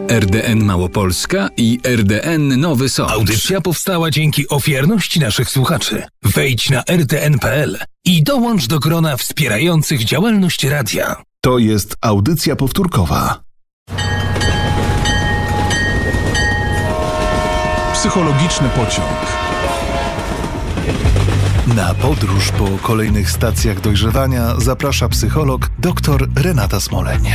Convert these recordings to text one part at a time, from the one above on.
RDN Małopolska i RDN Nowy Sącz. Audycja powstała dzięki ofiarności naszych słuchaczy. Wejdź na rdn.pl i dołącz do grona wspierających działalność radia. To jest audycja powtórkowa. Psychologiczny pociąg. Na podróż po kolejnych stacjach dojrzewania zaprasza psycholog dr Renata Smoleń.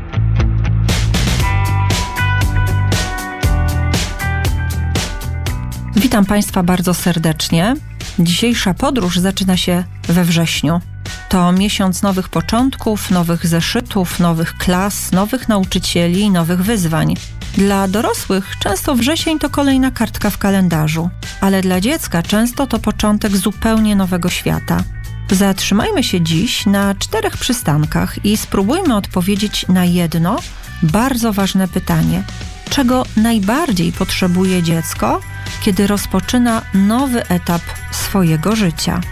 Witam Państwa bardzo serdecznie. Dzisiejsza podróż zaczyna się we wrześniu. To miesiąc nowych początków, nowych zeszytów, nowych klas, nowych nauczycieli, nowych wyzwań. Dla dorosłych często wrzesień to kolejna kartka w kalendarzu, ale dla dziecka często to początek zupełnie nowego świata. Zatrzymajmy się dziś na 4 przystankach i spróbujmy odpowiedzieć na jedno bardzo ważne pytanie. Czego najbardziej potrzebuje dziecko, kiedy rozpoczyna nowy etap swojego życia?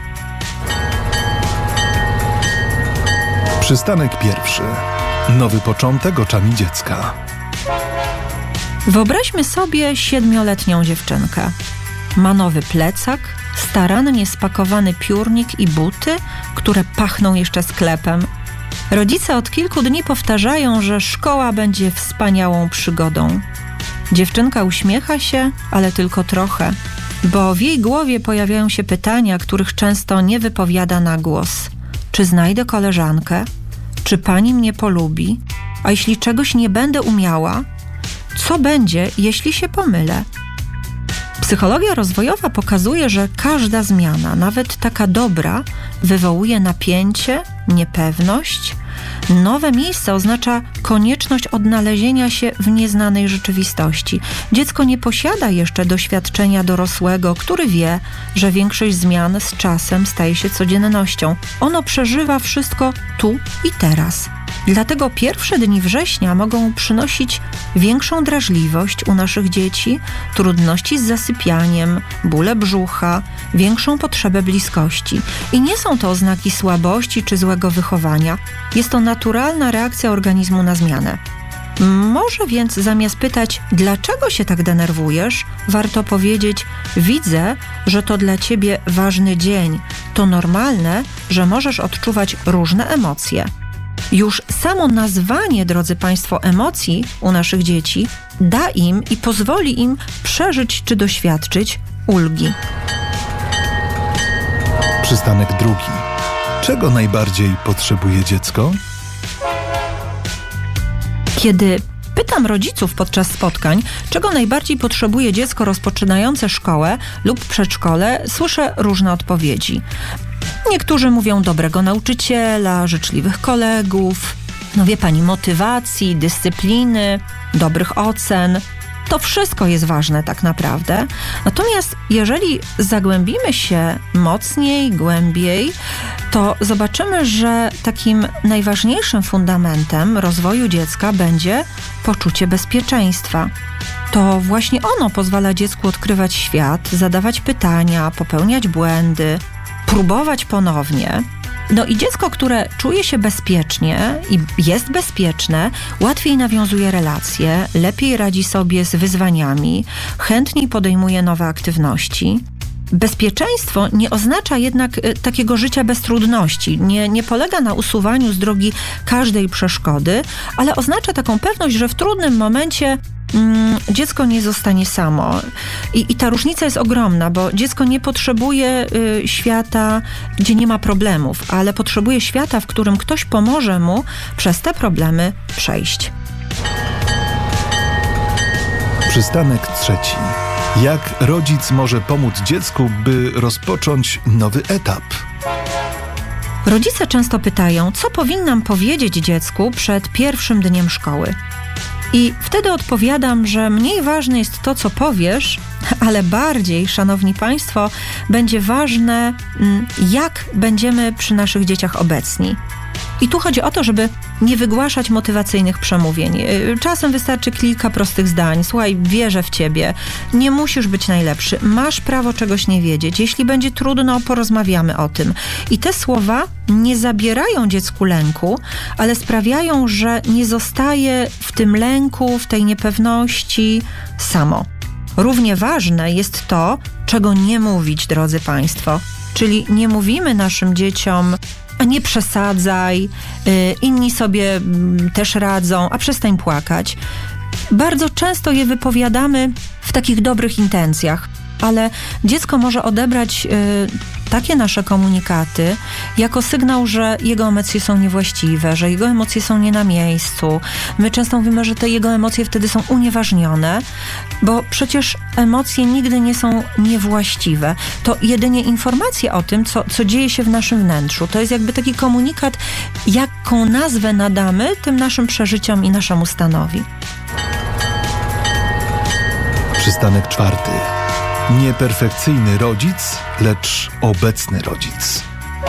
Przystanek pierwszy. Nowy początek oczami dziecka. Wyobraźmy sobie 7-letnią dziewczynkę. Ma nowy plecak, starannie spakowany piórnik i buty, które pachną jeszcze sklepem. Rodzice od kilku dni powtarzają, że szkoła będzie wspaniałą przygodą. Dziewczynka uśmiecha się, ale tylko trochę, bo w jej głowie pojawiają się pytania, których często nie wypowiada na głos. Czy znajdę koleżankę? Czy pani mnie polubi? A jeśli czegoś nie będę umiała? Co będzie, jeśli się pomylę? Psychologia rozwojowa pokazuje, że każda zmiana, nawet taka dobra, wywołuje napięcie, niepewność. Nowe miejsce oznacza konieczność odnalezienia się w nieznanej rzeczywistości. Dziecko nie posiada jeszcze doświadczenia dorosłego, który wie, że większość zmian z czasem staje się codziennością. Ono przeżywa wszystko tu i teraz. Dlatego pierwsze dni września mogą przynosić większą drażliwość u naszych dzieci, trudności z zasypianiem, bóle brzucha, większą potrzebę bliskości. I nie są to oznaki słabości czy złego wychowania. Jest to naturalna reakcja organizmu na zmianę. Może więc zamiast pytać, dlaczego się tak denerwujesz, warto powiedzieć, widzę, że to dla ciebie ważny dzień. To normalne, że możesz odczuwać różne emocje. Już samo nazwanie, drodzy Państwo, emocji u naszych dzieci da im i pozwoli im przeżyć czy doświadczyć ulgi. Przystanek drugi. Czego najbardziej potrzebuje dziecko? Kiedy pytam rodziców podczas spotkań, czego najbardziej potrzebuje dziecko rozpoczynające szkołę lub przedszkole, słyszę różne odpowiedzi. Niektórzy mówią dobrego nauczyciela, życzliwych kolegów, wie pani, motywacji, dyscypliny, dobrych ocen. To wszystko jest ważne tak naprawdę. Natomiast jeżeli zagłębimy się mocniej, głębiej, to zobaczymy, że takim najważniejszym fundamentem rozwoju dziecka będzie poczucie bezpieczeństwa. To właśnie ono pozwala dziecku odkrywać świat, zadawać pytania, popełniać błędy, próbować ponownie. I dziecko, które czuje się bezpiecznie i jest bezpieczne, łatwiej nawiązuje relacje, lepiej radzi sobie z wyzwaniami, chętniej podejmuje nowe aktywności. Bezpieczeństwo nie oznacza jednak takiego życia bez trudności, nie polega na usuwaniu z drogi każdej przeszkody, ale oznacza taką pewność, że w trudnym momencie dziecko nie zostanie samo. I ta różnica jest ogromna, bo dziecko nie potrzebuje świata, gdzie nie ma problemów, ale potrzebuje świata, w którym ktoś pomoże mu przez te problemy przejść. Przystanek trzeci. Jak rodzic może pomóc dziecku, by rozpocząć nowy etap? Rodzice często pytają, co powinnam powiedzieć dziecku przed pierwszym dniem szkoły. I wtedy odpowiadam, że mniej ważne jest to, co powiesz, ale bardziej, szanowni Państwo, będzie ważne, jak będziemy przy naszych dzieciach obecni. I tu chodzi o to, żeby nie wygłaszać motywacyjnych przemówień. Czasem wystarczy kilka prostych zdań. Słuchaj, wierzę w ciebie. Nie musisz być najlepszy. Masz prawo czegoś nie wiedzieć. Jeśli będzie trudno, porozmawiamy o tym. I te słowa nie zabierają dziecku lęku, ale sprawiają, że nie zostaje w tym lęku, w tej niepewności samo. Równie ważne jest to, czego nie mówić, drodzy Państwo. Czyli nie mówimy naszym dzieciom: a nie przesadzaj, inni sobie też radzą, a przestań płakać. Bardzo często je wypowiadamy w takich dobrych intencjach, ale dziecko może odebrać takie nasze komunikaty jako sygnał, że jego emocje są niewłaściwe, że jego emocje są nie na miejscu. My często mówimy, że te jego emocje wtedy są unieważnione, bo przecież emocje nigdy nie są niewłaściwe. To jedynie informacje o tym, co dzieje się w naszym wnętrzu. To jest jakby taki komunikat, jaką nazwę nadamy tym naszym przeżyciom i naszemu stanowi. Przystanek 4. Nieperfekcyjny rodzic, lecz obecny rodzic.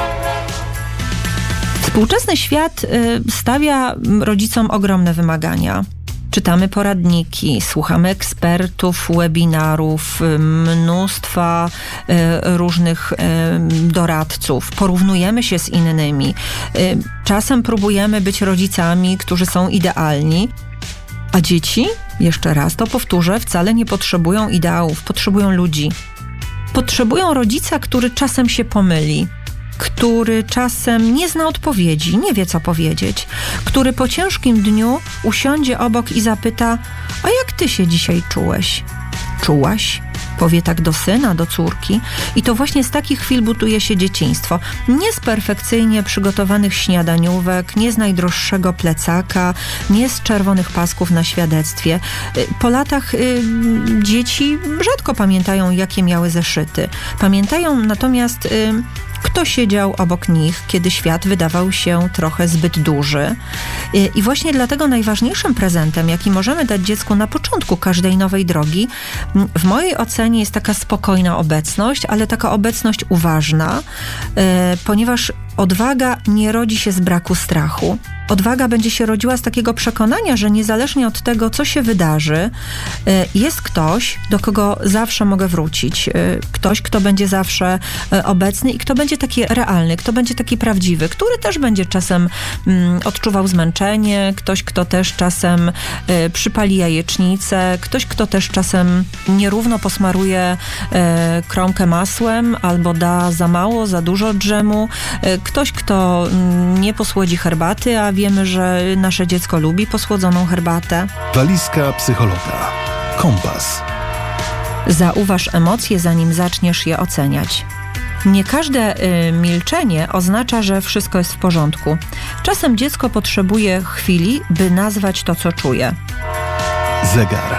Współczesny świat stawia rodzicom ogromne wymagania. Czytamy poradniki, słuchamy ekspertów, webinarów, mnóstwa różnych doradców, porównujemy się z innymi. Czasem próbujemy być rodzicami, którzy są idealni, a dzieci, jeszcze raz to powtórzę, wcale nie potrzebują ideałów, potrzebują ludzi. Potrzebują rodzica, który czasem się pomyli, który czasem nie zna odpowiedzi, nie wie co powiedzieć, który po ciężkim dniu usiądzie obok i zapyta: a jak ty się dzisiaj czułeś? Czułaś? Powie tak do syna, do córki. I to właśnie z takich chwil buduje się dzieciństwo. Nie z perfekcyjnie przygotowanych śniadaniówek, nie z najdroższego plecaka, nie z czerwonych pasków na świadectwie. Po latach dzieci rzadko pamiętają, jakie miały zeszyty. Pamiętają natomiast, kto siedział obok nich, kiedy świat wydawał się trochę zbyt duży. I właśnie dlatego najważniejszym prezentem, jaki możemy dać dziecku na początku każdej nowej drogi, w mojej ocenie jest taka spokojna obecność, ale taka obecność uważna, ponieważ odwaga nie rodzi się z braku strachu. Odwaga będzie się rodziła z takiego przekonania, że niezależnie od tego, co się wydarzy, jest ktoś, do kogo zawsze mogę wrócić. Ktoś, kto będzie zawsze obecny i kto będzie taki realny, kto będzie taki prawdziwy, który też będzie czasem odczuwał zmęczenie, ktoś, kto też czasem przypali jajecznicę, ktoś, kto też czasem nierówno posmaruje kromkę masłem albo da za mało, za dużo dżemu, ktoś, kto nie posłodzi herbaty, a wiemy, że nasze dziecko lubi posłodzoną herbatę. Walizka psychologa. Kompas. Zauważ emocje, zanim zaczniesz je oceniać. Nie każde milczenie oznacza, że wszystko jest w porządku. Czasem dziecko potrzebuje chwili, by nazwać to, co czuje. Zegar.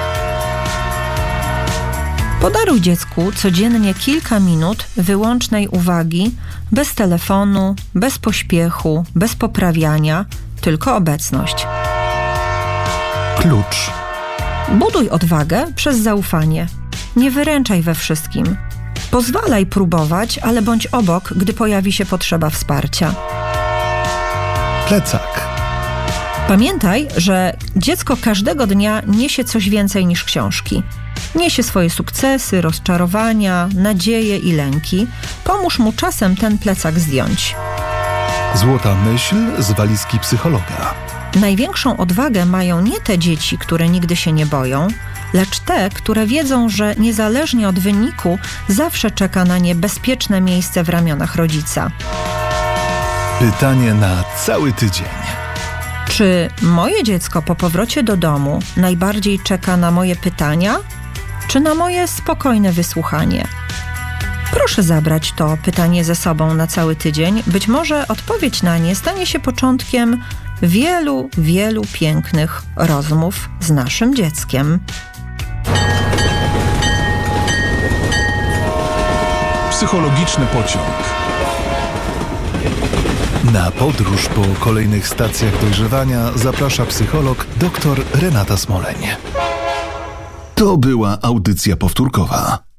Podaruj dziecku codziennie kilka minut wyłącznej uwagi, bez telefonu, bez pośpiechu, bez poprawiania, tylko obecność. Klucz. Buduj odwagę przez zaufanie. Nie wyręczaj we wszystkim. Pozwalaj próbować, ale bądź obok, gdy pojawi się potrzeba wsparcia. Plecak. Pamiętaj, że dziecko każdego dnia niesie coś więcej niż książki. Niesie swoje sukcesy, rozczarowania, nadzieje i lęki. Pomóż mu czasem ten plecak zdjąć. Złota myśl z walizki psychologa. Największą odwagę mają nie te dzieci, które nigdy się nie boją, lecz te, które wiedzą, że niezależnie od wyniku zawsze czeka na nie bezpieczne miejsce w ramionach rodzica. Pytanie na cały tydzień. Czy moje dziecko po powrocie do domu najbardziej czeka na moje pytania, czy na moje spokojne wysłuchanie? Proszę zabrać to pytanie ze sobą na cały tydzień. Być może odpowiedź na nie stanie się początkiem wielu, wielu pięknych rozmów z naszym dzieckiem. Psychologiczny pociąg. Na podróż po kolejnych stacjach dojrzewania zaprasza psycholog dr Renata Smoleń. To była audycja powtórkowa.